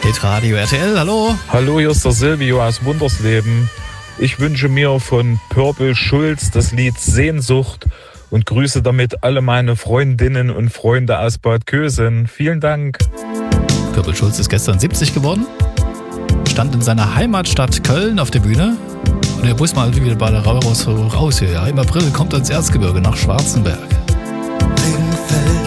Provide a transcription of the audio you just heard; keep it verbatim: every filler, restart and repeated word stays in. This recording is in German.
Hitradio R T L, hallo. Hallo, hier ist der Silvio aus Wundersleben. Ich wünsche mir von Purple Schulz das Lied Sehnsucht und grüße damit alle meine Freundinnen und Freunde aus Bad Kösen. Vielen Dank. Purple Schulz ist gestern siebzig geworden, stand in seiner Heimatstadt Köln auf der Bühne. Und der Bus mal wieder bei der raus, raus hier. Ja. Im April kommt er ins Erzgebirge nach Schwarzenberg. Regen fällt